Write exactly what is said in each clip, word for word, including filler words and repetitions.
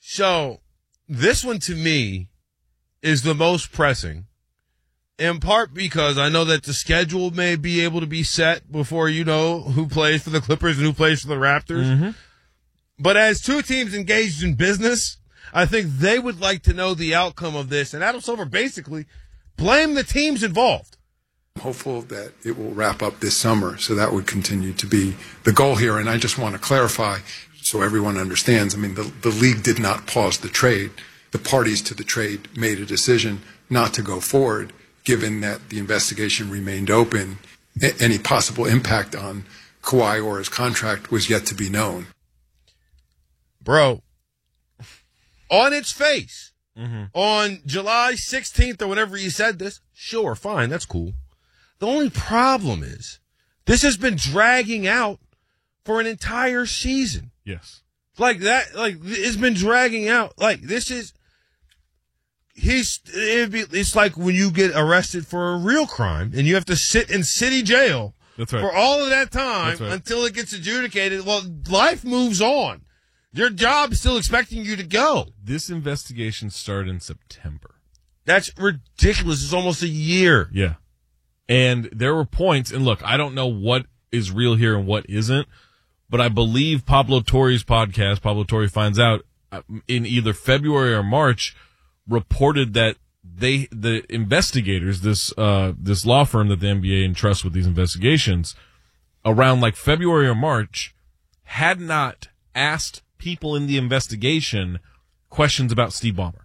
So this one to me is the most pressing, in part because I know that the schedule may be able to be set before you know who plays for the Clippers and who plays for the Raptors. Mm-hmm. But as two teams engaged in business, I think they would like to know the outcome of this. And Adam Silver basically blamed the teams involved. Hopeful that it will wrap up this summer, so that would continue to be the goal here. And I just want to clarify so everyone understands, I mean, the, the league did not pause the trade. The parties to the trade made a decision not to go forward, given that the investigation remained open. A- any possible impact on Kawhi or his contract was yet to be known. Bro, on its face, mm-hmm. on July sixteenth or whenever you said this, sure, fine, that's cool. The only problem is this has been dragging out for an entire season. Yes. Like that, like it's been dragging out. Like this is, he's, it'd be, it's like when you get arrested for a real crime and you have to sit in city jail That's right. for all of that time That's right. until it gets adjudicated. Well, life moves on. Your job's still expecting you to go. This investigation started in September. That's ridiculous. It's almost a year. Yeah. And there were points, and look, I don't know what is real here and what isn't, but I believe Pablo Torre's podcast, Pablo Torre Finds Out, in either February or March, reported that they, the investigators, this, uh, this law firm that the N B A entrusts with these investigations, around like February or March, had not asked people in the investigation questions about Steve Ballmer.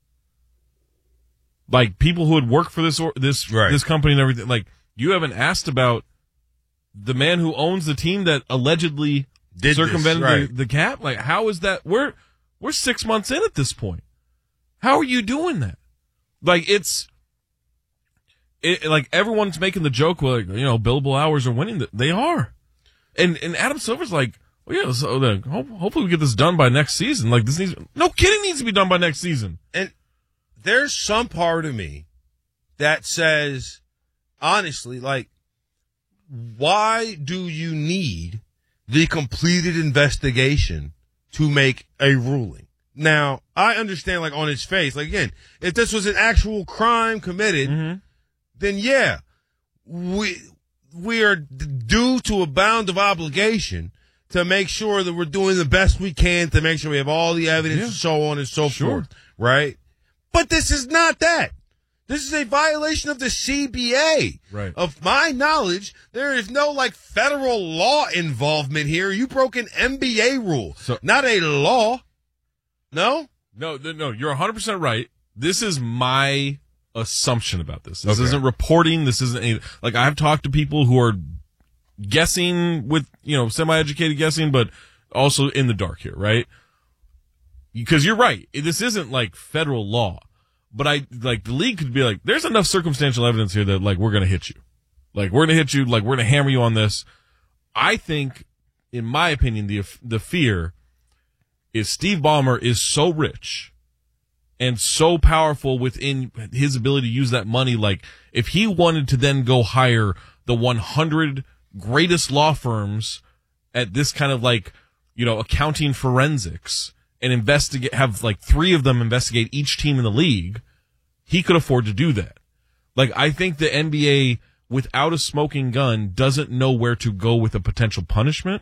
Like people who had worked for this, or this, right. this company and everything. Like you haven't asked about the man who owns the team that allegedly Did circumvented this, right. the, the cap. Like how is that? We're, we're six months in at this point. How are you doing that? Like it's, it, like everyone's making the joke, well, like, you know, billable hours are winning. They are. And, and Adam Silver's like, well, yeah, so then hope, hopefully we get this done by next season. Like this needs, no kidding needs to be done by next season. And there's some part of me that says, honestly, like, why do you need the completed investigation to make a ruling? Now, I understand, like, on its face, like, again, if this was an actual crime committed, Mm-hmm. then yeah, we, we are due to a bound of obligation to make sure that we're doing the best we can to make sure we have all the evidence Yeah. and so on and so Sure. forth, right? But this is not that. This is a violation of the C B A. Right. Of my knowledge, there is no, like, federal law involvement here. You broke an N B A rule, So- not a law. No? No, no, no, you're one hundred percent right. This is my assumption about this. This Okay. isn't reporting. This isn't any, like I've talked to people who are guessing with, you know, semi-educated guessing, but also in the dark here, right? Because you're right. This isn't like federal law, but I, like the league could be like, there's enough circumstantial evidence here that like, we're going to hit you. Like, we're going to hit you. Like, we're going to hammer you on this. I think, in my opinion, the, the fear is Steve Ballmer is so rich and so powerful within his ability to use that money. Like, if he wanted to then go hire the one hundred greatest law firms at this kind of like, you know, accounting forensics and investigate, have like three of them investigate each team in the league, he could afford to do that. Like, I think the N B A, without a smoking gun, doesn't know where to go with a potential punishment.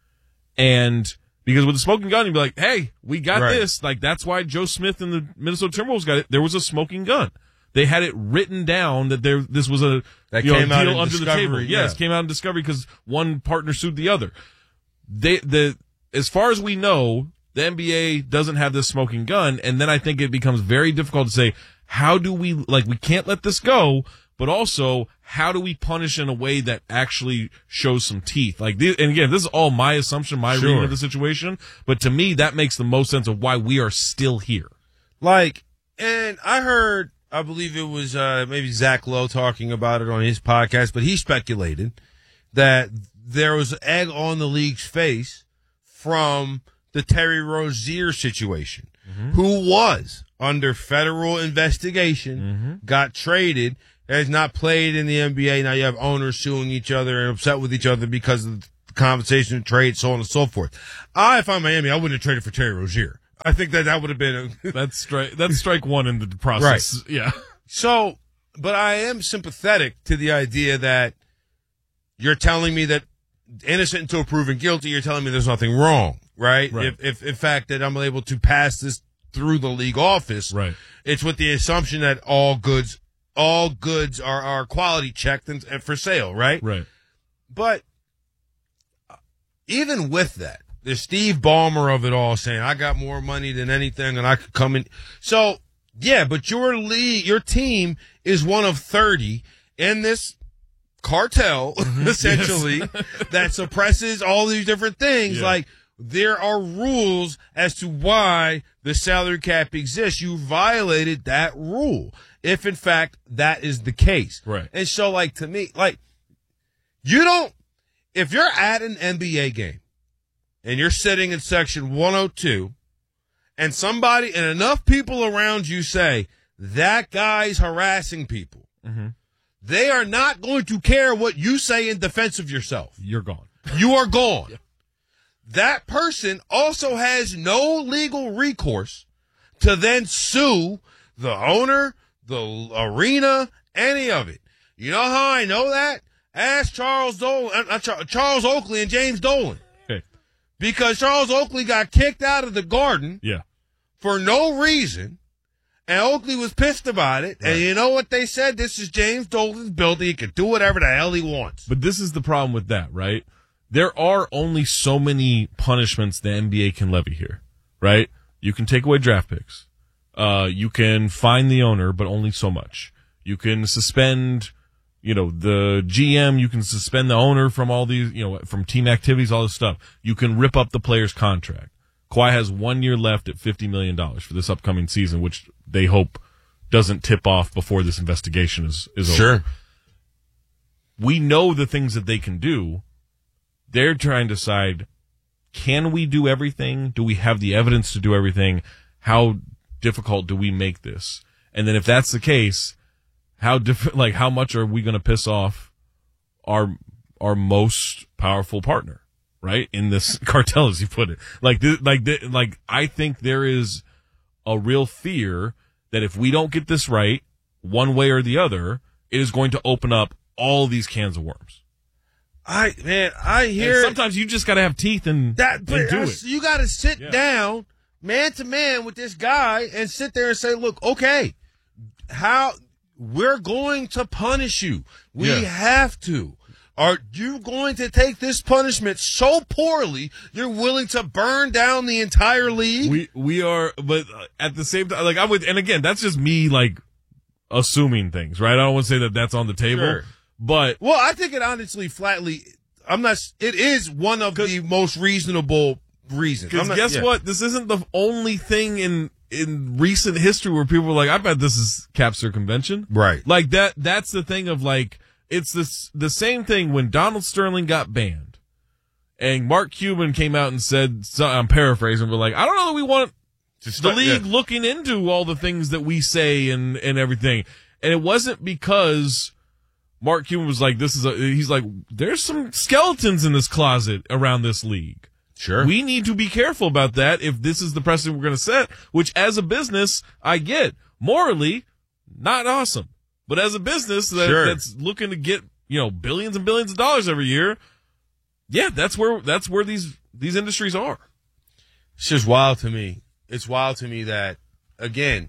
And because with a smoking gun, you'd be like, hey, we got Right. this. Like, that's why Joe Smith and the Minnesota Timberwolves got it. There was a smoking gun. They had it written down that there, this was a That you know, came out deal in under Discovery, the table. Yes, yeah. came out in Discovery because one partner sued the other. They, the, as far as we know, the N B A doesn't have this smoking gun. And then I think it becomes very difficult to say, how do we, like, we can't let this go, but also, how do we punish in a way that actually shows some teeth? Like, and again, this is all my assumption, my Sure. reading of the situation, but to me, that makes the most sense of why we are still here. Like, and I heard, I believe it was uh, maybe Zach Lowe talking about it on his podcast, but he speculated that there was egg on the league's face from the Terry Rozier situation, mm-hmm. who was under federal investigation, Mm-hmm. got traded, has not played in the N B A. Now you have owners suing each other and upset with each other because of the compensation, trade, so on and so forth. I, if I'm Miami, I wouldn't have traded for Terry Rozier. I think that that would have been a That's strike. That's strike one in the process. Right. Yeah. So, but I am sympathetic to the idea that you're telling me that innocent until proven guilty. You're telling me there's nothing wrong, right? Right. If, if, in fact, that I'm able to pass this through the league office, right? It's with the assumption that all goods, all goods are, are quality checked and, and for sale, right? Right. But even with that, the Steve Ballmer of it all saying, I got more money than anything and I could come in. So, yeah, but your league, your team is one of thirty in this cartel, essentially, that suppresses all these different things. Yeah. Like, there are rules as to why the salary cap exists. You violated that rule, if in fact that is the case. Right. And so, like, to me, like, you don't, if you're at an N B A game and you're sitting in section one oh two and somebody and enough people around you say, that guy's harassing people, mm-hmm. they are not going to care what you say in defense of yourself. You're gone. You are gone. Yeah. That person also has no legal recourse to then sue the owner, the arena, any of it. You know how I know that? Ask Charles Dolan, uh, Charles Oakley and James Dolan. Okay. Because Charles Oakley got kicked out of the Garden yeah. for no reason, and Oakley was pissed about it. Right. And you know what they said? This is James Dolan's building. He can do whatever the hell he wants. But this is the problem with that, right? There are only so many punishments the N B A can levy here, right? You can take away draft picks. Uh, you can fine the owner, but only so much. You can suspend, you know, the G M. You can suspend the owner from all these, you know, from team activities, all this stuff. You can rip up the player's contract. Kawhi has one year left at fifty million dollars for this upcoming season, which they hope doesn't tip off before this investigation is, is over. Sure. We know the things that they can do. They're trying to decide, can we do everything? Do we have the evidence to do everything? How difficult do we make this? And then if that's the case, how diff- like how much are we going to piss off our our most powerful partner, right? In this cartel, as you put it. Like th- like th- like I think there is a real fear that if we don't get this right, one way or the other, it is going to open up all these cans of worms. I man, I hear and sometimes you just got to have teeth and, that, but and do I, it. You got to sit yeah. down, man to man, with this guy and sit there and say, "Look, okay, how we're going to punish you? We yeah. have to. Are you going to take this punishment so poorly you're willing to burn down the entire league?" We we are, but at the same time, like I would, and again, that's just me like assuming things, right? I don't want to say that that's on the table. Sure. But well, I think it honestly, flatly, I'm not. It is one of the most reasonable reasons. Because guess yeah. what? This isn't the only thing in in recent history where people are like, "I bet this is cap circumvention." Right. Like that. That's the thing of like, it's this the same thing when Donald Sterling got banned, and Mark Cuban came out and said, so, I'm paraphrasing, but like, I don't know that we want Just the not, league yeah. looking into all the things that we say and and everything, and it wasn't because Mark Cuban was like, this is a, he's like, there's some skeletons in this closet around this league. Sure. We need to be careful about that if this is the precedent we're going to set, which as a business, I get. Morally, not awesome. But as a business that, sure. that's looking to get, you know, billions and billions of dollars every year, yeah, that's where, that's where these, these industries are. It's just wild to me. It's wild to me that, again,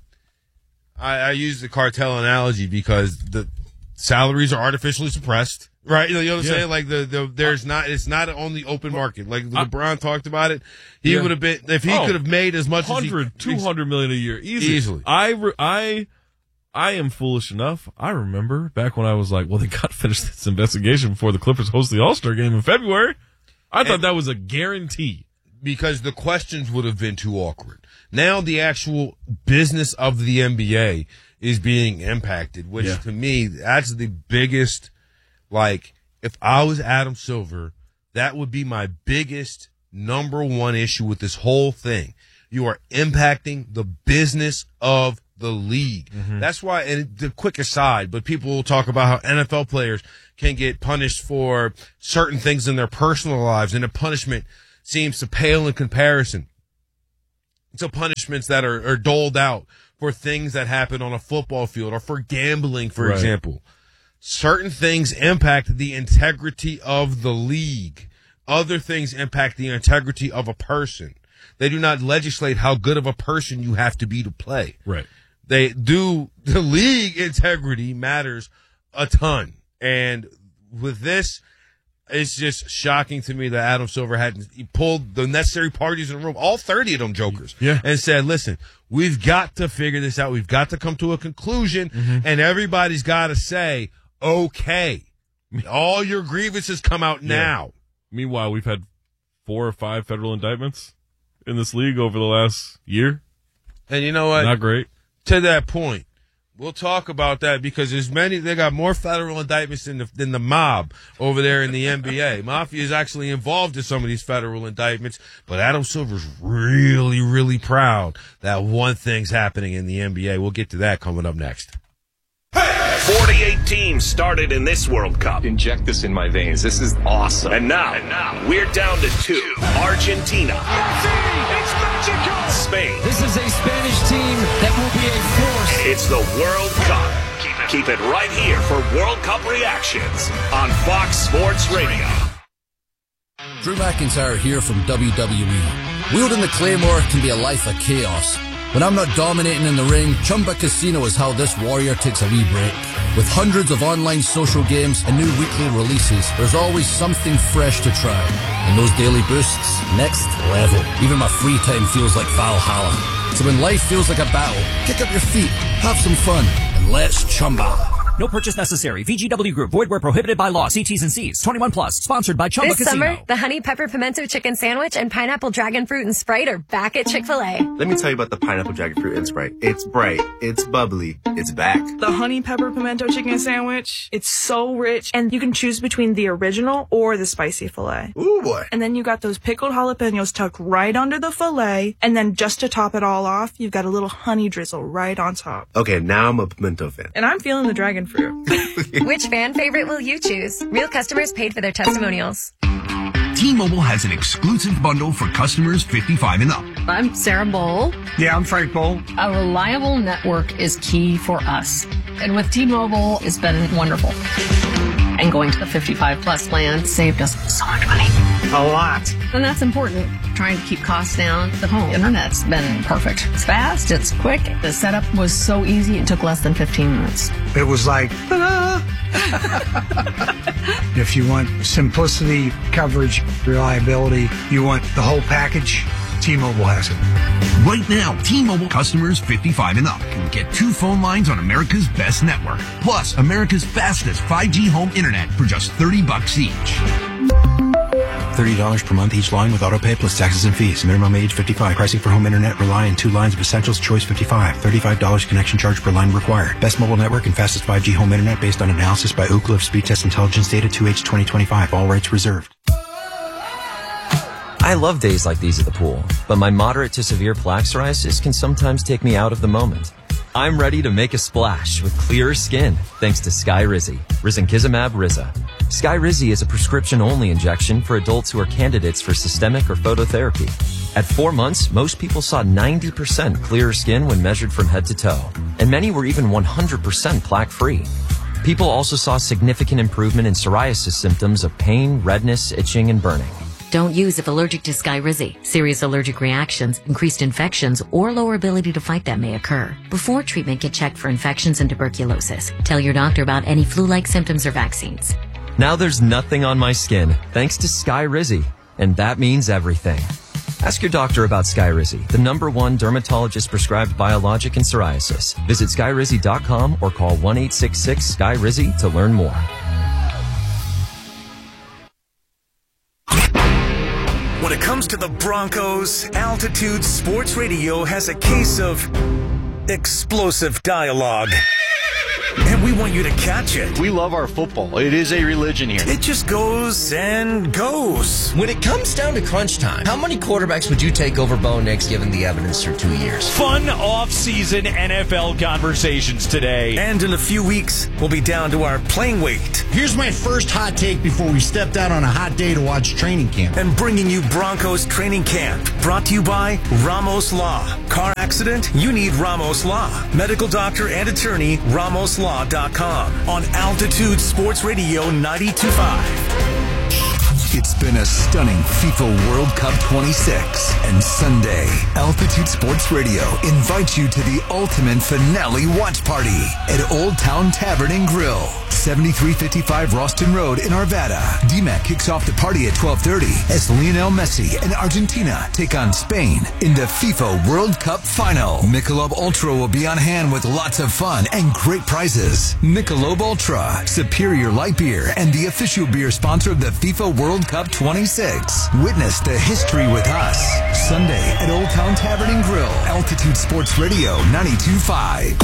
I, I use the cartel analogy because the, salaries are artificially suppressed, right? You know, you know what I'm yeah. saying? Like the, the there's not it's not on the open market. Like I, LeBron talked about it. He yeah. would have been if he oh, could have made as much one hundred, as he, two hundred million a year easy. easily. I re, I I am foolish enough. I remember back when I was like, well, they got to finish this investigation before the Clippers host the All-Star game in February. I and, thought that was a guarantee because the questions would have been too awkward. Now the actual business of the N B A is being impacted, which yeah. to me, that's the biggest, like, if I was Adam Silver, that would be my biggest number one issue with this whole thing. You are impacting the business of the league. Mm-hmm. That's why, and the quick aside, but people will talk about how N F L players can get punished for certain things in their personal lives, and the punishment seems to pale in comparison to punishments that are, are doled out for things that happen on a football field or for gambling, for Right. example. Certain things impact the integrity of the league. Other things impact the integrity of a person. They do not legislate how good of a person you have to be to play. Right. They do, the league integrity matters a ton. And with this, it's just shocking to me that Adam Silver hadn't, he pulled the necessary parties in the room, all thirty of them jokers, Yeah. and said, listen, we've got to figure this out. We've got to come to a conclusion, Mm-hmm. and everybody's got to say, okay, all your grievances come out Yeah. now. Meanwhile, we've had four or five federal indictments in this league over the last year. And you know what? Not great. To that point, we'll talk about that because there's many, they got more federal indictments than the, than the mob over there in the N B A. Mafia is actually involved in some of these federal indictments, but Adam Silver's really, really proud that one thing's happening in the N B A. We'll get to that coming up next. forty-eight teams started in this World Cup. Inject this in my veins. This is awesome. And now, and now we're down to two. Argentina. It's magical. Spain. This is a Spanish team that will be a force. It's the World Cup. Keep it, keep it right here for World Cup reactions on Fox Sports Radio. Drew McIntyre here from W W E. Wielding the Claymore can be a life of chaos. When I'm not dominating in the ring, Chumba Casino is how this warrior takes a wee break. With hundreds of online social games and new weekly releases, there's always something fresh to try. And those daily boosts, next level. Even my free time feels like Valhalla. So when life feels like a battle, kick up your feet, have some fun, and let's Chumba. No purchase necessary. V G W Group. Void where prohibited by law. See T's and C's. twenty-one plus. Sponsored by Chumba This Casino. summer, the Honey Pepper Pimento Chicken Sandwich and Pineapple Dragon Fruit and Sprite are back at Chick-fil-A. Let me tell you about the Pineapple Dragon Fruit and Sprite. It's bright. It's bubbly. It's back. The Honey Pepper Pimento Chicken Sandwich. It's so rich. And you can choose between the original or the spicy filet. Ooh, boy. And then you got those pickled jalapenos tucked right under the filet. And then just to top it all off, you've got a little honey drizzle right on top. Okay, now I'm a pimento fan. And I'm feeling the dragon fruit. Which fan favorite will you choose? Real customers paid for their testimonials. T-Mobile has an exclusive bundle for customers fifty-five and up. I'm Sarah Bowl. Yeah, I'm Frank Bowl. A reliable network is key for us. And with T-Mobile, it's been wonderful. And going to the fifty-five plus plan saved us so much money. A lot. And that's important. Trying to keep costs down. The home internet's been perfect. It's fast. It's quick. The setup was so easy. It took less than fifteen minutes. It was like, ta-da! If you want simplicity, coverage, reliability, you want the whole package, T-Mobile has it. Right now, T-Mobile customers fifty-five and up can get two phone lines on America's best network, plus America's fastest five G home internet for just thirty bucks each. thirty dollars per month each line with autopay plus taxes and fees. Minimum age fifty-five. Pricing for home internet rely on two lines of Essentials Choice fifty-five. thirty-five dollars connection charge per line required. Best mobile network and fastest five G home internet based on analysis by Ookla of Speed Test Intelligence Data two H twenty twenty-five. All rights reserved. I love days like these at the pool, but my moderate to severe plaque psoriasis can sometimes take me out of the moment. I'm ready to make a splash with clearer skin thanks to Skyrizi, Risankizumab Riza. Skyrizi is a prescription-only injection for adults who are candidates for systemic or phototherapy. At four months, most people saw ninety percent clearer skin when measured from head to toe, and many were even one hundred percent plaque-free. People also saw significant improvement in psoriasis symptoms of pain, redness, itching, and burning. Don't use if allergic to Skyrizi. Serious allergic reactions, increased infections, or lower ability to fight them may occur. Before treatment, get checked for infections and tuberculosis. Tell your doctor about any flu-like symptoms or vaccines. Now there's nothing on my skin thanks to Skyrizi, and that means everything. Ask your doctor about Skyrizi, the number one dermatologist-prescribed biologic in psoriasis. Visit Skyrizi dot com or call one eight six six S K Y R I Z Y to learn more. When it comes to the Broncos, Altitude Sports Radio has a case of explosive dialogue. And we want you to catch it. We love our football. It is a religion here. It just goes and goes. When it comes down to crunch time, how many quarterbacks would you take over Bo Nix given the evidence through two years? Fun off-season N F L conversations today. And in a few weeks, we'll be down to our playing weight Here's my first hot take before we stepped out on a hot day to watch training camp. And bringing you Broncos training camp, brought to you by Ramos Law. Car accident? You need Ramos Law. Medical doctor and attorney, ramos law dot com. On Altitude Sports Radio ninety-two point five. It's been a stunning FIFA World Cup twenty-six, and Sunday, Altitude Sports Radio invites you to the ultimate finale watch party at Old Town Tavern and Grill, seventy-three fifty-five Ralston Road in Arvada. D MAC kicks off the party at twelve thirty as Lionel Messi and Argentina take on Spain in the FIFA World Cup final. Michelob Ultra will be on hand with lots of fun and great prizes. Michelob Ultra, superior light beer and the official beer sponsor of the FIFA World Cup twenty-six. Witness the history with us. Sunday at Old Town Tavern and Grill. Altitude Sports Radio ninety-two point five.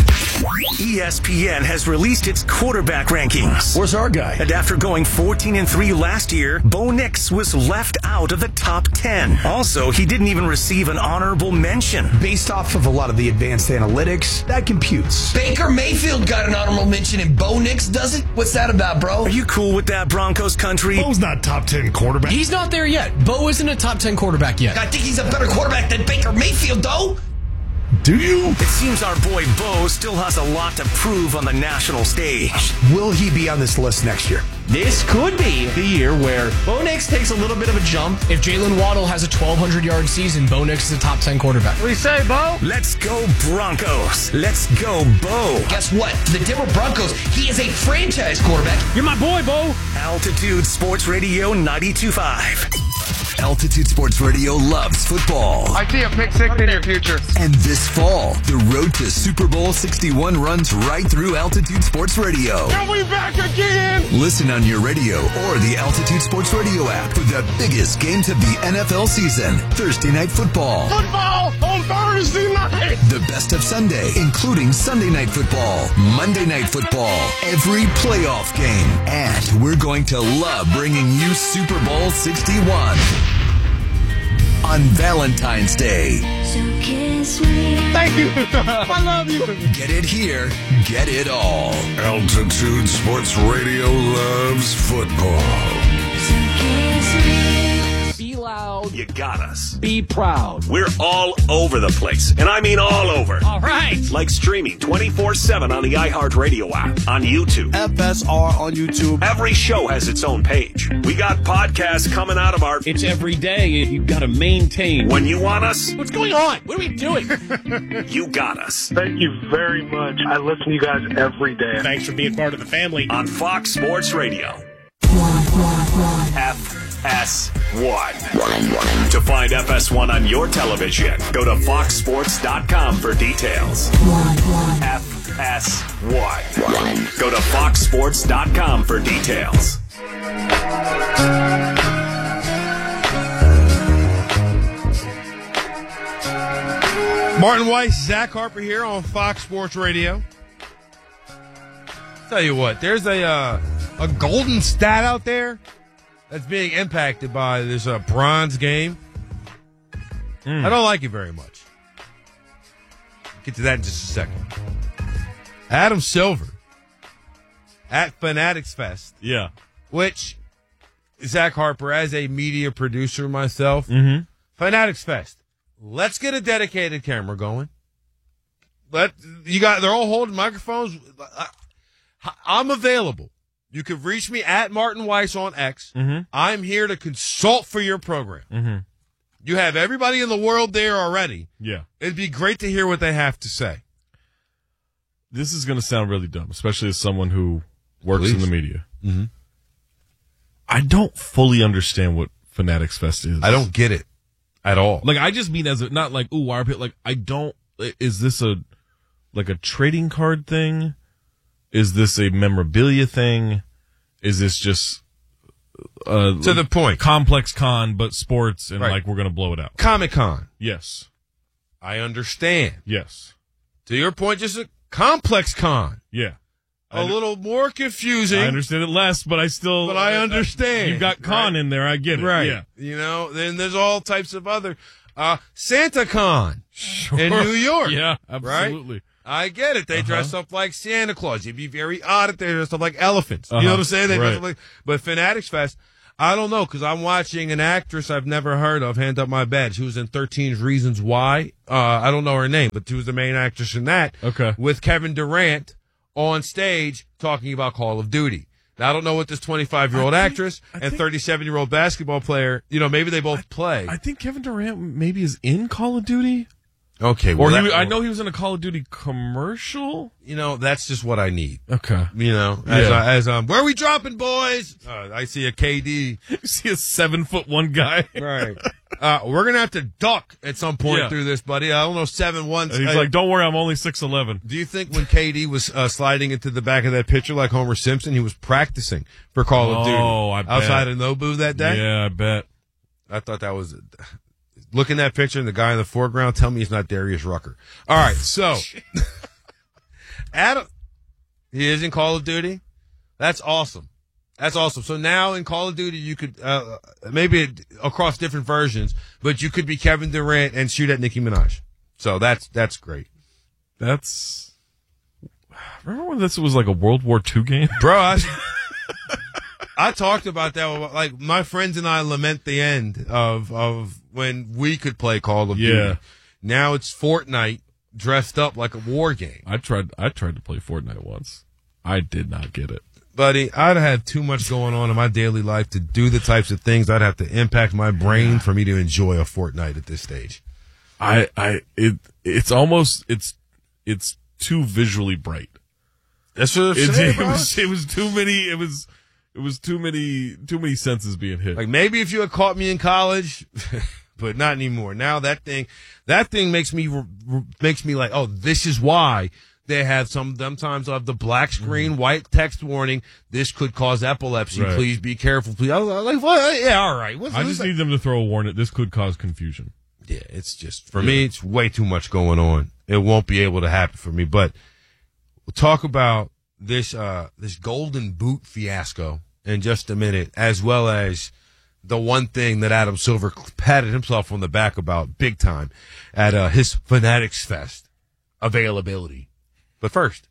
E S P N has released its quarterback rankings. Where's our guy? And after going fourteen and three last year, Bo Nix was left out of the top ten. Also, he didn't even receive an honorable mention. Based off of a lot of the advanced analytics, that computes. Baker Mayfield got an honorable mention and Bo Nix doesn't? What's that about, bro? Are you cool with that, Broncos country? Bo's not top ten quarterback. He's not there yet. Bo isn't a top ten quarterback yet. I think he's a better quarterback than Baker Mayfield, though. Do you? It seems our boy Bo still has a lot to prove on the national stage. Will he be on this list next year? This could be the year where Bo Nix takes a little bit of a jump. If Jalen Waddle has a twelve hundred yard season, Bo Nix is a top ten quarterback. What do you say, Bo? Let's go Broncos. Let's go Bo. Guess what? For the Denver Broncos, he is a franchise quarterback. You're my boy, Bo. Altitude Sports Radio ninety-two point five. Altitude Sports Radio loves football. I see a pick six in your future. And this fall, the road to Super Bowl sixty-one runs right through Altitude Sports Radio. Are we back again? Listen on your radio or the Altitude Sports Radio app for the biggest games of the N F L season. Thursday Night Football. Football on Thursday night. The best of Sunday, including Sunday Night Football, Monday Night Football, every playoff game. And we're going to love bringing you Super Bowl sixty-one. On Valentine's Day. So kiss me. Thank you. I love you. Get it here. Get it all. Altitude Sports Radio loves football. So kiss me. Be loud. You got us. Be proud. We're all over the place, and I mean all over. All right. Like streaming twenty-four seven on the iHeartRadio app, on YouTube. F S R on YouTube. Every show has its own page. We got podcasts coming out of our... It's every day. You've got to maintain. When you want us... What's going on? What are we doing? You got us. Thank you very much. I listen to you guys every day. Thanks for being part of the family. On Fox Sports Radio. F S one. To find F S one on your television, go to fox sports dot com for details. F S one. Go to fox sports dot com for details. Martin Weiss, Zach Harper here on Fox Sports Radio. Tell you what, there's a uh, a golden stat out there that's being impacted by this uh, bronze game. Mm. I don't like it very much. Get to that in just a second. Adam Silver at Fanatics Fest. Yeah. Which, Zach Harper, as a media producer myself, mm-hmm. Fanatics Fest. Let's get a dedicated camera going. Let you got. They're all holding microphones. I'm available. You can reach me at Martin Weiss on X. Mm-hmm. I'm here to consult for your program. Mm-hmm. You have everybody in the world there already. Yeah. It'd be great to hear what they have to say. This is going to sound really dumb, especially as someone who works Please. in the media. Mm-hmm. I don't fully understand what Fanatics Fest is. I don't get it at all. Like, I just mean as a, not like, ooh, wire pit. Like, I don't, is this a, like a trading card thing? Is this a memorabilia thing? Is this just uh, to the point complex con, but sports and right. like we're gonna blow it out? Comic Con. Yes, I understand. Yes, to your point, just a complex con. Yeah, a little more confusing. I understand it less, but I still. But I understand. You got con right? in there. I get it. Right. Yeah. You know, then there's all types of other. Uh, SantaCon sure. in New York. Yeah, absolutely. Right? I get it. They uh-huh. dress up like Santa Claus. It'd be very odd if they dressed up like elephants. Uh-huh. You know what I'm saying? They right. dress up like, but Fanatics Fest, I don't know, because I'm watching an actress I've never heard of, hand up my badge, who was in thirteen Reasons Why. Uh, I don't know her name, but she was the main actress in that. Okay. With Kevin Durant on stage talking about Call of Duty. Now, I don't know what this twenty-five-year-old actress I and thirty-seven-year-old basketball player, you know, maybe they both I, play. I think Kevin Durant maybe is in Call of Duty. Okay. Well, or that, he, I know he was in a Call of Duty commercial. You know, that's just what I need. Okay. You know, as, yeah. uh, as um, where are we dropping, boys? Uh, I see a K D. You see a seven foot one guy. Right. Uh, we're going to have to duck at some point yeah. through this, buddy. I don't know, seven one. And he's I, like, don't worry, I'm only six eleven. Do you think when K D was uh, sliding into the back of that picture like Homer Simpson, he was practicing for Call oh, of Duty I bet. outside of Nobu that day? Yeah, I bet. I thought that was... Look in that picture and the guy in the foreground, tell me he's not Darius Rucker. All right, so... Adam... He is in Call of Duty? That's awesome. That's awesome. So now in Call of Duty, you could, uh, maybe it, across different versions, but you could be Kevin Durant and shoot at Nicki Minaj. So that's, that's great. That's, remember when this was like a World War Two game? Bro, I, I talked about that. Like, my friends and I lament the end of, of when we could play Call of Duty. Yeah. Now it's Fortnite dressed up like a war game. I tried, I tried to play Fortnite once. I did not get it. Buddy, I'd have too much going on in my daily life to do the types of things I'd have to impact my brain for me to enjoy a Fortnite at this stage. I, I, it, it's almost, it's, it's too visually bright. That's what I'm It's, saying, it bro. was, it was too many, it was, it was too many, too many senses being hit. Like, maybe if you had caught me in college, but not anymore. Now that thing, that thing makes me, makes me like, oh, this is why they have some, sometimes of the black screen, mm-hmm. white text warning. This could cause epilepsy. Right. Please be careful. Please. I was like, what? Yeah, all right. What's, I what's just that? need them to throw a warning. This could cause confusion. Yeah, it's just, for yeah. me, it's way too much going on. It won't be able to happen for me. But we'll talk about this, uh, this golden boot fiasco in just a minute, as well as the one thing that Adam Silver patted himself on the back about big time at uh, his Fanatics Fest availability. But first,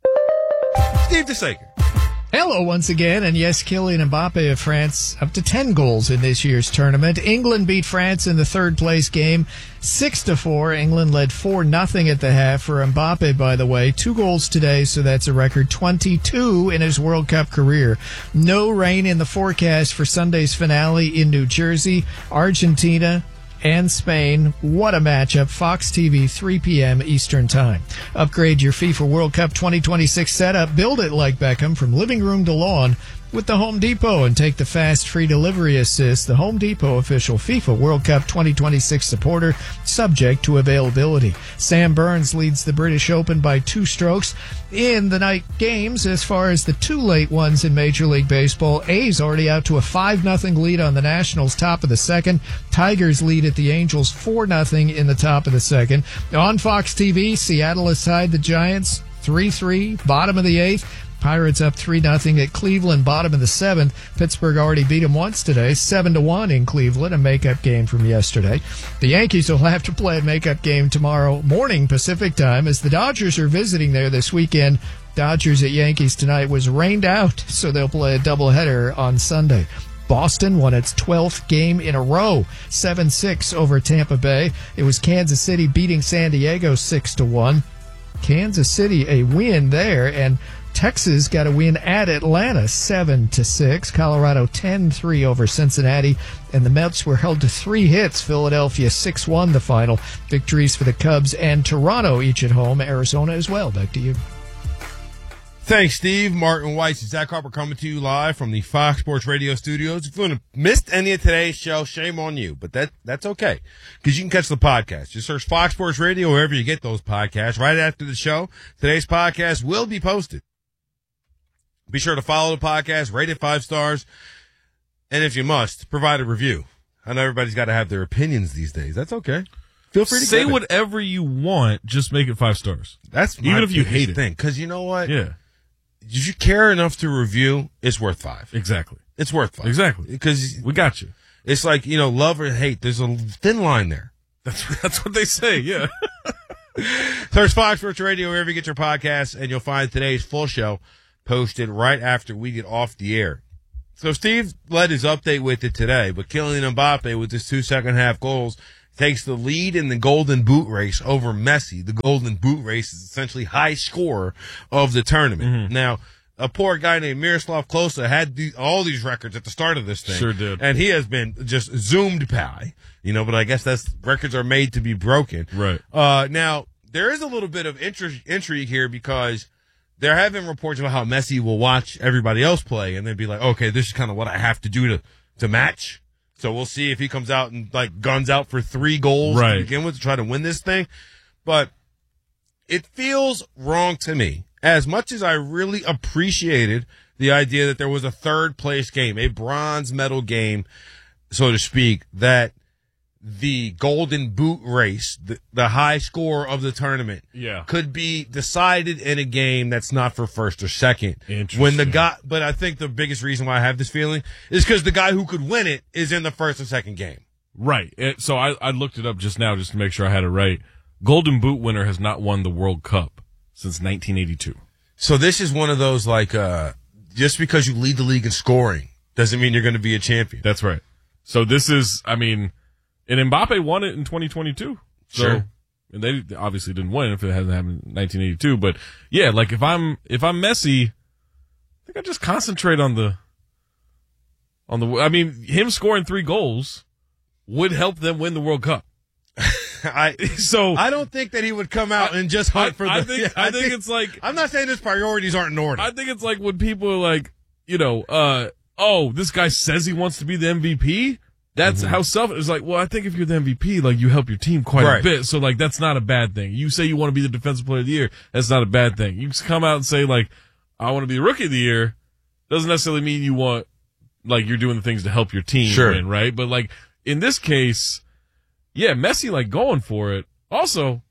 Steve DeSaker. Hello once again, and yes, Kylian Mbappe of France up to ten goals in this year's tournament. England beat France in the third place game, six to four. England led four nothing at the half. For Mbappe, by the way, two goals today, so that's a record twenty-two in his World Cup career. No rain in the forecast for Sunday's finale in New Jersey. Argentina and Spain. What a matchup. Fox T V, three p.m. Eastern Time. Upgrade your FIFA World Cup twenty twenty-six setup. Build it like Beckham from living room to lawn with the Home Depot and take the fast free delivery assist. The Home Depot official FIFA World Cup twenty twenty-six supporter, subject to availability. Sam Burns leads the British Open by two strokes in the night games. As far as the two late ones in Major League Baseball, A's already out to a five nothing lead on the Nationals, top of the second. Tigers lead at the Angels four nothing in the top of the second. On Fox T V, Seattle has tied the Giants three three, bottom of the eighth. Pirates up three nothing at Cleveland, bottom of the seventh. Pittsburgh already beat them once today, seven to one in Cleveland, a makeup game from yesterday. The Yankees will have to play a makeup game tomorrow morning Pacific time as the Dodgers are visiting there this weekend. Dodgers at Yankees tonight was rained out, so they'll play a doubleheader on Sunday. Boston won its twelfth game in a row, seven six over Tampa Bay. It was Kansas City beating San Diego six to one. Kansas City a win there, and Texas got a win at Atlanta, seven to six. Colorado ten three over Cincinnati, and the Mets were held to three hits. Philadelphia six one the final. Victories for the Cubs and Toronto each at home. Arizona as well. Back to you. Thanks, Steve. Martin Weiss and Zach Harper coming to you live from the Fox Sports Radio studios. If you missed any of today's show, shame on you, but that that's okay because you can catch the podcast. Just search Fox Sports Radio wherever you get those podcasts. Right after the show, today's podcast will be posted. Be sure to follow the podcast, rate it five stars, and if you must, provide a review. I know everybody's got to have their opinions these days. That's okay. Feel free to say give it. whatever you want. Just make it five stars. That's even my if you hate it. Thing, because you know what? Yeah. If you care enough to review, it's worth five. Exactly. It's worth five. Exactly. Because we got you. It's like, you know, love or hate. There's a thin line there. That's that's what they say. Yeah. There's Fox Sports Radio wherever you get your podcasts, and you'll find today's full show posted right after we get off the air. So Steve led his update with it today, but Kylian Mbappe with his two second half goals takes the lead in the Golden Boot race over Messi. The Golden Boot race is essentially high scorer of the tournament. Mm-hmm. Now, a poor guy named Miroslav Klose had the, all these records at the start of this thing. Sure did. And he has been just zoomed by, you know, but I guess that's, records are made to be broken. Right. Uh, now, there is a little bit of intri- intrigue here because there have been reports about how Messi will watch everybody else play and then be like, okay, this is kind of what I have to do to, to match. So we'll see if he comes out and like guns out for three goals right. to begin with to try to win this thing. But it feels wrong to me. As much as I really appreciated the idea that there was a third place game, a bronze medal game, so to speak, that the Golden Boot race, the, the high score of the tournament, yeah. could be decided in a game that's not for first or second. Interesting. When the guy, but I think the biggest reason why I have this feeling is because the guy who could win it is in the first or second game. Right. It, so I, I looked it up just now just to make sure I had it right. Golden Boot winner has not won the World Cup since nineteen eighty-two. So this is one of those like, uh, just because you lead the league in scoring doesn't mean you're going to be a champion. That's right. So this is, I mean, and Mbappe won it in twenty twenty-two. So, sure. And they obviously didn't win if it hasn't happened in nineteen eighty-two. But yeah, like if I'm, if I'm Messi, I think I just concentrate on the, on the, I mean, him scoring three goals would help them win the World Cup. I so I don't think that he would come out I, and just hunt I, for the. I think yeah, I, I think, think it's like I'm not saying his priorities aren't in order. I think it's like when people are like, you know, uh, oh, this guy says he wants to be the M V P. That's mm-hmm. how selfish. It's like, well, I think if you're the M V P, like you help your team quite right. a bit. So like that's not a bad thing. You say you want to be the defensive player of the year. That's not a bad thing. You just come out and say like, I want to be the rookie of the year. Doesn't necessarily mean you want like you're doing the things to help your team sure. win, right? But like in this case, yeah, Messi like going for it. Also,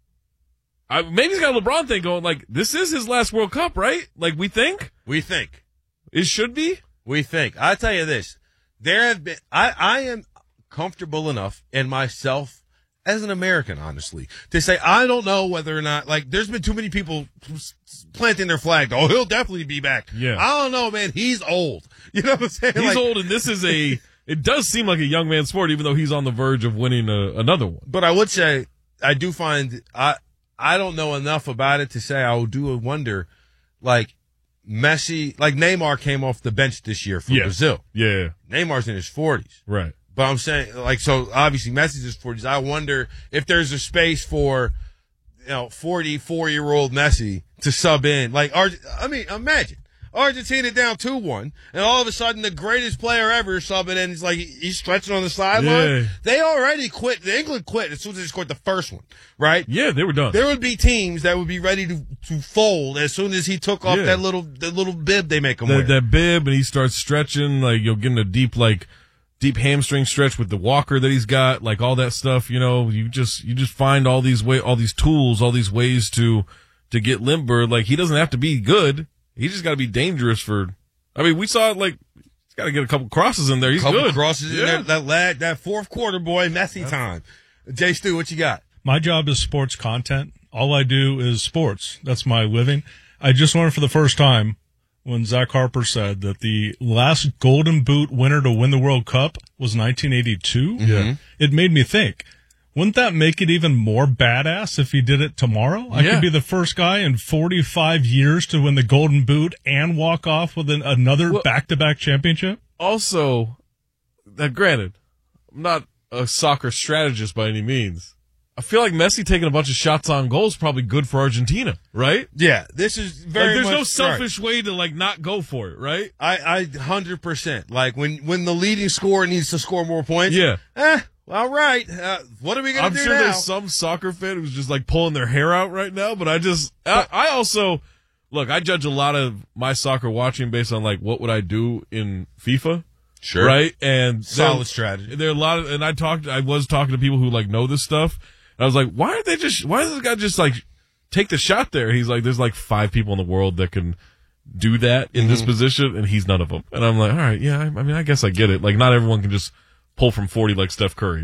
I, maybe he's got a LeBron thing going, like, this is his last World Cup, right? Like, we think? We think. It should be? We think. I'll tell you this. There have been, I, I am comfortable enough in myself as an American, honestly, to say, I don't know whether or not, like, there's been too many people planting their flag. Oh, he'll definitely be back. Yeah. I don't know, man. He's old. You know what I'm saying? He's like, old, and this is a, it does seem like a young man's sport, even though he's on the verge of winning a, another one. But I would say, I do find, I, I don't know enough about it to say I would do wonder, like, Messi, like Neymar came off the bench this year for yeah. Brazil. Yeah. Neymar's in his forties. Right. But I'm saying, like, so obviously Messi's in his forties. I wonder if there's a space for, you know, forty-four-year-old Messi to sub in. Like, Ar- I mean, imagine. Argentina down two one, and all of a sudden the greatest player ever is subbing in. He's like, he's stretching on the sideline. Yeah. They already quit. The England quit as soon as they scored the first one, right? Yeah, they were done. There would be teams that would be ready to, to fold as soon as he took off yeah. that little that little bib they make him that, wear. That bib, and he starts stretching, like, you'll get in a deep, like, deep hamstring stretch with the walker that he's got, like all that stuff, you know, you just, you just find all these way, all these tools, all these ways to, to get limber. Like, he doesn't have to be good. He just got to be dangerous for, I mean, we saw it like, he's got to get a couple crosses in there. He's couple good. crosses yeah. in there. That lad, that fourth quarter boy, Messi time. Jay Stu, what you got? My job is sports content. All I do is sports. That's my living. I just learned for the first time when Zach Harper said that the last Golden Boot winner to win the World Cup was nineteen eighty-two. Yeah. It made me think, wouldn't that make it even more badass if he did it tomorrow? I Yeah. could be the first guy in forty-five years to win the Golden Boot and walk off with an, another Well, back-to-back championship. Also, uh, granted, I'm not a soccer strategist by any means. I feel like Messi taking a bunch of shots on goal is probably good for Argentina, right? Yeah, this is very like, there's much, no selfish right. way to like not go for it, right? I, I, one hundred percent. Like, when, when the leading scorer needs to score more points. Yeah. Eh, all right. Uh, what are we going to I'm do sure now? there's some soccer fan who's just like pulling their hair out right now, but I just, I, I also, look, I judge a lot of my soccer watching based on like, what would I do in FIFA? Sure. Right? And Solid there, strategy. There are a lot of, and I talked, I was talking to people who like know this stuff. And I was like, why aren't they just, why does this guy just like take the shot there? He's like, there's like five people in the world that can do that in mm-hmm. this position, and he's none of them. And I'm like, all right, yeah, I, I mean, I guess I get it. Like, not everyone can just pull from forty like Steph Curry, right?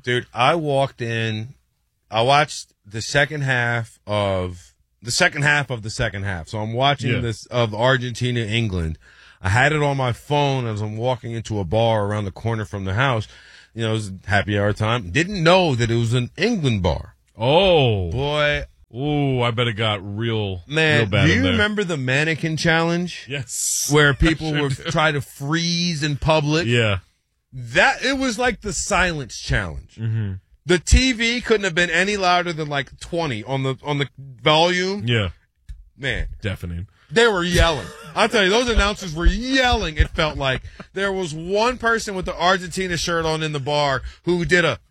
Dude, I walked in, I watched the second half of, the second half of the second half. So I'm watching Yeah. this of Argentina, England. I had it on my phone as I'm walking into a bar around the corner from the house. You know, it was happy hour time. Didn't know that it was an England bar. Oh. Boy. Oh, I bet it got real, Man, real bad do in you there. remember the mannequin challenge? Yes. Where people I sure would do. try to freeze in public? Yeah. That, it was like the silence challenge. Mm-hmm. The T V couldn't have been any louder than like twenty on the, on the volume. Yeah. Man. Deafening. They were yelling. I'll tell you, those announcers were yelling, it felt like. There was one person with the Argentina shirt on in the bar who did a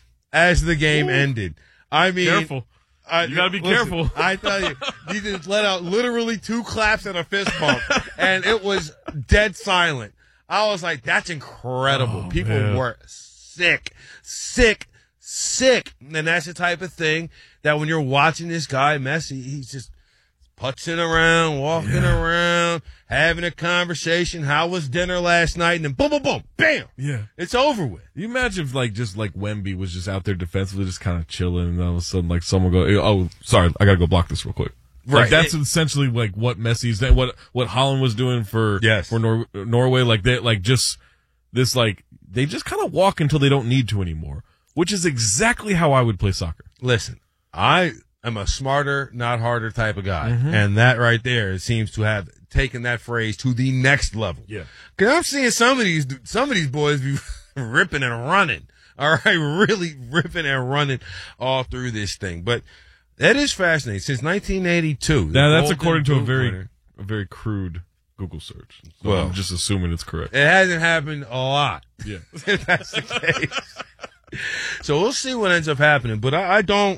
as the game Ooh. ended. I mean. Careful. I, you gotta be listen, careful. I tell you, you just let out literally two claps and a fist bump, and it was dead silent. I was like, that's incredible. Oh, People man. were sick, sick, sick. And that's the type of thing that when you're watching this guy, Messi, he's just putzing around, walking Yeah. around, having a conversation. How was dinner last night? And then boom, boom, boom, bam. Yeah. It's over with. You imagine if, like, just like Wemby was just out there defensively, just kind of chilling, and all of a sudden, like, someone go, oh, sorry, I gotta go block this real quick. Right. Like, that's essentially like what Messi's, what what Holland was doing for Yes. for Nor- Norway. Like they like just this like they just kind of walk until they don't need to anymore, which is exactly how I would play soccer. Listen, I am a smarter, not harder type of guy, Mhm. and that right there seems to have taken that phrase to the next level. Yeah. Because I'm seeing some of these some of these boys be ripping and running. All right, really ripping and running all through this thing, but. That is fascinating. Since nineteen eighty-two. Now that's Golden according to a Boot very winner. a very crude Google search. So Well. I'm just assuming it's correct. It hasn't happened a lot. Yeah. If that's the case. So we'll see what ends up happening. But I, I don't,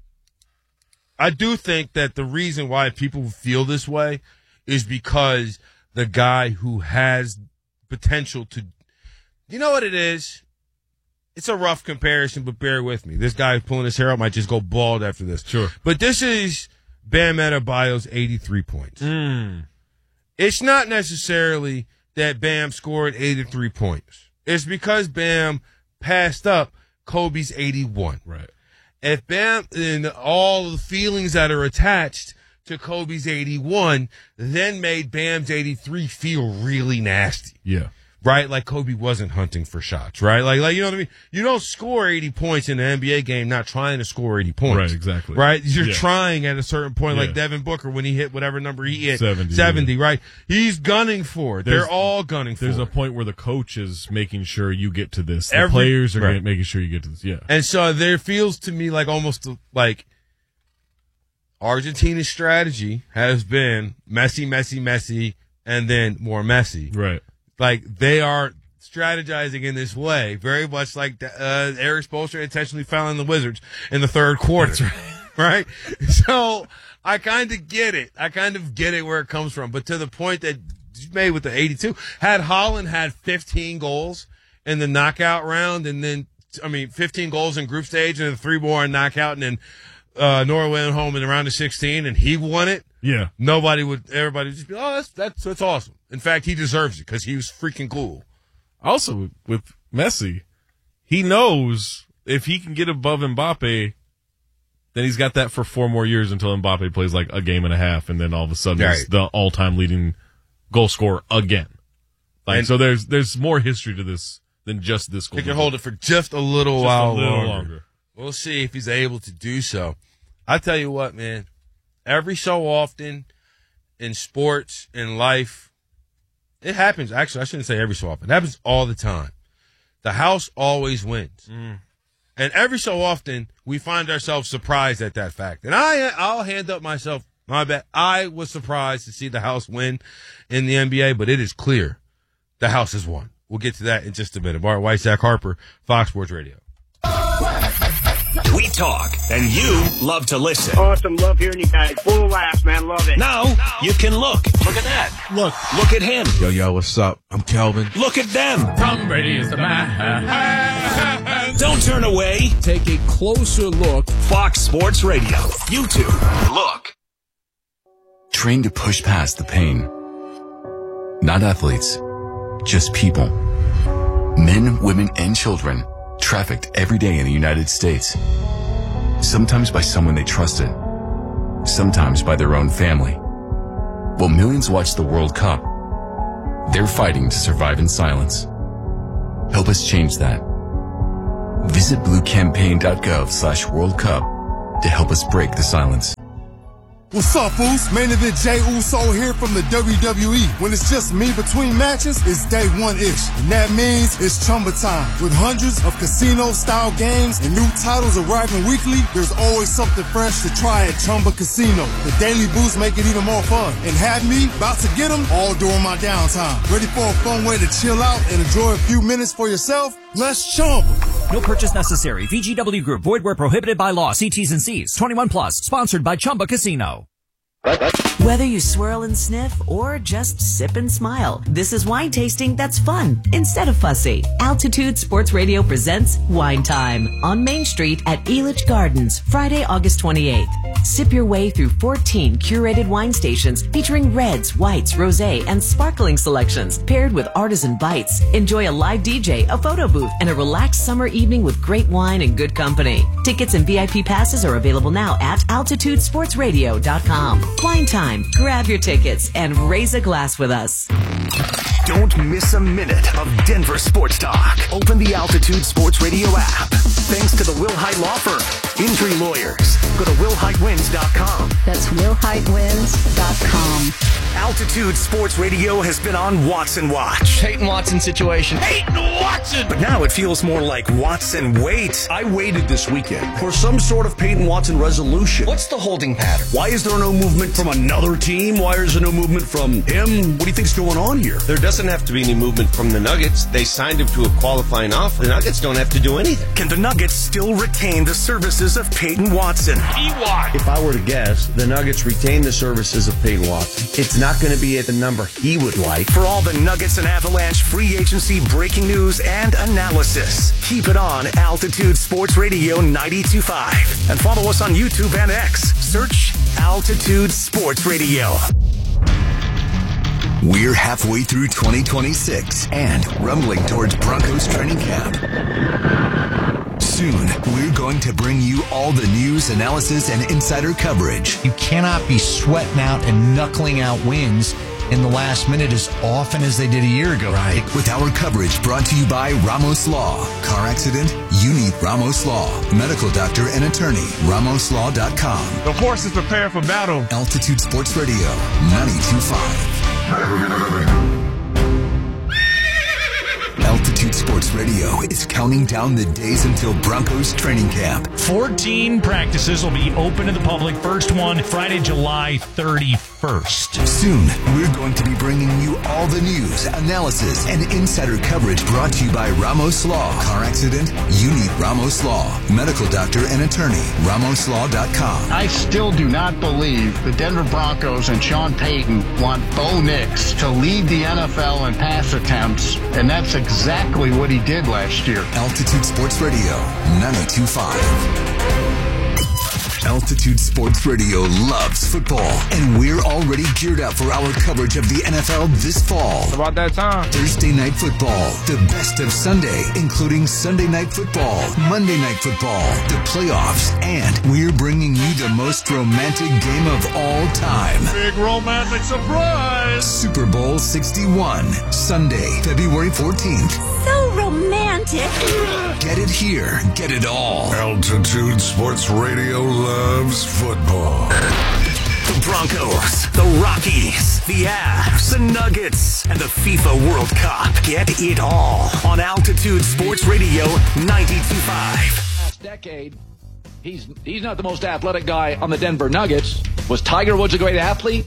I do think that the reason why people feel this way is because the guy who has potential to, you know what it is? It's a rough comparison, but bear with me. This guy pulling his hair out might just go bald after this. Sure. But this is Bam Adebayo's eighty-three points. Mm. It's not necessarily that Bam scored eighty-three points. It's because Bam passed up Kobe's eighty-one. Right. If Bam and all the feelings that are attached to Kobe's eighty-one then made Bam's eighty-three feel really nasty. Yeah. Right? Like Kobe wasn't hunting for shots, right? Like, like, you know what I mean? You don't score eighty points in an N B A game not trying to score eighty points. Right, exactly. Right? You're Yeah. trying at a certain point, like Yeah. Devin Booker when he hit whatever number he hit. seventy, seventy, right? He's gunning for it. There's- They're all gunning for There's it. a point where the coach is making sure you get to this. The Every- players are right. get- making sure you get to this. Yeah. And so there feels to me like almost like Argentina's strategy has been Messi, Messi, Messi, and then more Messi. Right. Like they are strategizing in this way, very much like uh, Eric Spoelstra intentionally fouling the Wizards in the third quarter. That's right. right? So I kind of get it. I kind of get it where it comes from. But to the point that you made with the eighty-two, had Holland had fifteen goals in the knockout round, and then, I mean, fifteen goals in group stage, and then three more in knockout, and then uh, Norway went home in the round of sixteen, and he won it. Yeah. Nobody would, everybody would just be, oh, that's, that's, that's awesome. In fact, he deserves it because he was freaking cool. Also, with Messi, he knows if he can get above Mbappe, then he's got that for four more years until Mbappe plays like a game and a half, and then all of a sudden Right. he's the all-time leading goal scorer again. Like, And- so there's there's more history to this than just this goal. He can hold it for just a little Just while a little longer. longer. We'll see if he's able to do so. I tell you what, man, every so often in sports, in life, it happens. Actually, I shouldn't say every so often. It happens all the time. The house always wins. Mm. And every so often, we find ourselves surprised at that fact. And I, I'll hand up myself, my bet. I was surprised to see the house win in the N B A, but it is clear the house has won. We'll get to that in just a minute. Bart White, Zach Harper, Fox Sports Radio. We talk, and you love to listen. Awesome. Love hearing you guys. Full of laughs, man. Love it. Now you can look. Look at that. Look. Look at him. Yo, yo, what's up? I'm Kelvin. Look at them. Tom Brady is the man. Don't turn away. Take a closer look. Fox Sports Radio. YouTube. Look. Train to push past the pain. Not athletes, just people. Men, women, and children. Train trafficked every day in the United States. Sometimes by someone they trusted, sometimes by their own family. While millions watch the World Cup, they're fighting to survive in silence. Help us change that. Visit bluecampaign.gov slash World Cup to help us break the silence. What's up, fools? Main event Jey Uso here from the W W E. When it's just me between matches, it's day one-ish. And that means it's Chumba time. With hundreds of casino-style games and new titles arriving weekly, there's always something fresh to try at Chumba Casino. The daily boosts make it even more fun. And have me about to get them all during my downtime. Ready for a fun way to chill out and enjoy a few minutes for yourself? Let's Chumba. No purchase necessary. V G W Group. Void where prohibited by law. See T's and C's. twenty-one plus. Sponsored by Chumba Casino. Whether you swirl and sniff or just sip and smile, this is wine tasting that's fun instead of fussy. Altitude Sports Radio presents Wine Time on Main Street at Elitch Gardens, Friday, August twenty-eighth. Sip your way through fourteen curated wine stations featuring reds, whites, rosé, and sparkling selections paired with artisan bites. Enjoy a live D J, a photo booth, and a relaxed summer evening with great wine and good company. Tickets and V I P passes are available now at altitude sports radio dot com. Wine Time. Grab your tickets and raise a glass with us. Don't miss a minute of Denver sports talk. Open the Altitude Sports Radio app. Thanks to the Wilhite Law Firm. Injury lawyers. Go to will hite wins dot com. That's will hite wins dot com. Altitude Sports Radio has been on Watson Watch. Peyton Watson situation. Peyton Watson! But now it feels more like Watson Wait. I waited this weekend for some sort of Peyton Watson resolution. What's the holding pattern? Why is there no movement from another team? Why is there no movement from him? What do you think's going on here? There doesn't have to be any movement from the Nuggets. They signed him to a qualifying offer. The Nuggets don't have to do anything. Can the Nuggets still retain the services of Peyton Watson? If I were to guess, the Nuggets retain the services of Peyton Watson. It's not going to be at the number he would like. For all the Nuggets and Avalanche free agency breaking news and analysis, keep it on Altitude Sports Radio ninety-two point five. And follow us on YouTube and X. Search Altitude Sports Radio. We're halfway through twenty twenty-six and rumbling towards Broncos training camp. Soon, we're going to bring you all the news, analysis, and insider coverage. You cannot be sweating out and knuckling out wins in the last minute as often as they did a year ago. Right. With our coverage brought to you by Ramos Law. Car accident? You need Ramos Law. Medical doctor and attorney. ramos law dot com. The horse is prepared for battle. Altitude Sports Radio, ninety-two point five. Altitude Sports Radio is counting down the days until Broncos training camp. fourteen practices will be open to the public. First one, Friday, July thirty-first. Soon, we're going to be bringing you all the news, analysis, and insider coverage brought to you by Ramos Law. Car accident? You need Ramos Law. Medical doctor and attorney. ramos law dot com. I still do not believe the Denver Broncos and Sean Payton want Bo Nix to lead the N F L in pass attempts, and that's exactly what he did last year. Altitude Sports Radio, ninety-two point five. Altitude Sports Radio loves football, and we're already geared up for our coverage of the N F L this fall. It's about that time. Thursday Night Football, the best of Sunday, including Sunday Night Football, Monday Night Football, the playoffs, and we're bringing you the most romantic game of all time. Big romantic surprise! Super Bowl sixty-one, Sunday, February fourteenth. So romantic. Get it here. Get it all. Altitude Sports Radio loves football. The Broncos, the Rockies, the Avs, the Nuggets, and the FIFA World Cup. Get it all on Altitude Sports Radio ninety-two point five. Last decade, he's he's not the most athletic guy on the Denver Nuggets. Was Tiger Woods a great athlete?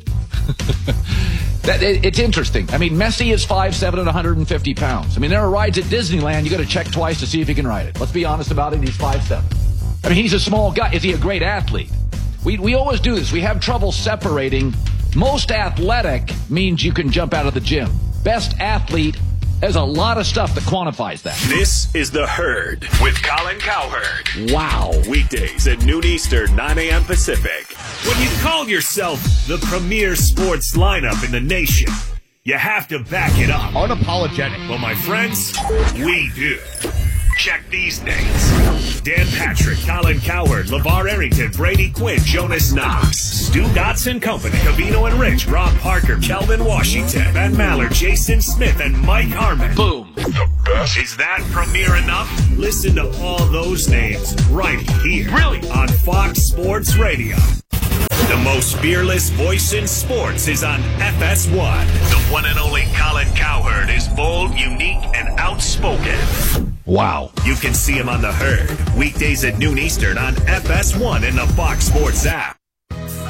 That, it, it's interesting. I mean, Messi is five seven and one hundred fifty pounds. I mean, there are rides at Disneyland you got to check twice to see if he can ride it. Let's be honest about it. He's five seven. I mean, he's a small guy. Is he a great athlete? We we always do this. We have trouble separating. Most athletic means you can jump out of the gym. Best athlete, there's a lot of stuff that quantifies that. This is The Herd with Colin Cowherd. Wow. Weekdays at noon Eastern, nine a.m. Pacific. When you call yourself the premier sports lineup in the nation, you have to back it up. Unapologetic. Well, my friends, we do. Check these names: Dan Patrick, Colin Cowherd, LeVar Arrington, Brady Quinn, Jonas Knox, Stu Dotson Company, Cavino and Rich, Rob Parker, Kelvin Washington, Ben Maller, Jason Smith, and Mike Harmon. Boom. The best. Is that premiere enough? Listen to all those names right here. Really? On Fox Sports Radio. The most fearless voice in sports is on F S one. The one and only Colin Cowherd is bold, unique, and outspoken. Wow. You can see him on The Herd, weekdays at noon Eastern on F S one and the Fox Sports app.